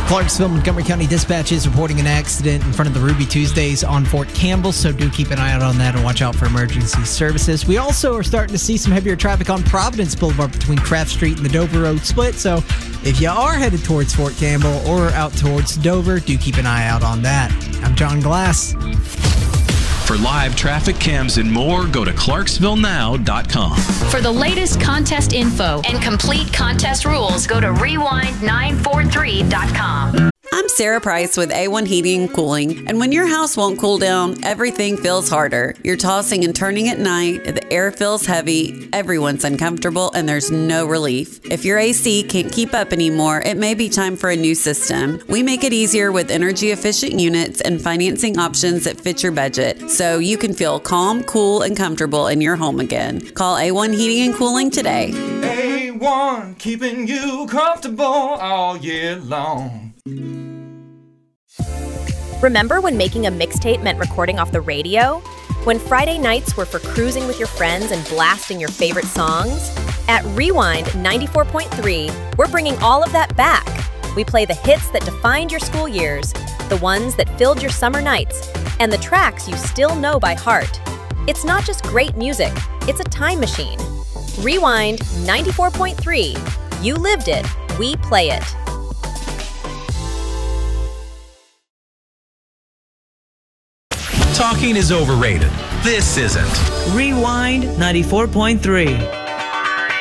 Clarksville, Montgomery County Dispatch is reporting an accident in front of the Ruby Tuesdays on Fort Campbell, so do keep an eye out on that and watch out for emergency services. We also are starting to see some heavier traffic on Providence Boulevard between Craft Street and the Dover Road split, so if you are headed towards Fort Campbell or out towards Dover, do keep an eye out on that. I'm John Glass. For live traffic cams and more, go to ClarksvilleNow.com. For the latest contest info and complete contest rules, go to Rewind943.com. I'm Sarah Price with A1 Heating and Cooling, and when your house won't cool down, everything feels harder. You're tossing and turning at night, the air feels heavy, everyone's uncomfortable, and there's no relief. If your AC can't keep up anymore, it may be time for a new system. We make it easier with energy-efficient units and financing options that fit your budget, so you can feel calm, cool, and comfortable in your home again. Call A1 Heating and Cooling today. A1, keeping you comfortable all year long. Remember when making a mixtape meant recording off the radio? When Friday nights were for cruising with your friends and blasting your favorite songs? At Rewind 94.3, we're bringing all of that back. We play the hits that defined your school years, the ones that filled your summer nights, and the tracks you still know by heart. It's not just great music, it's a time machine. Rewind 94.3. You lived it, we play it. Talking is overrated. This isn't. Rewind 94.3.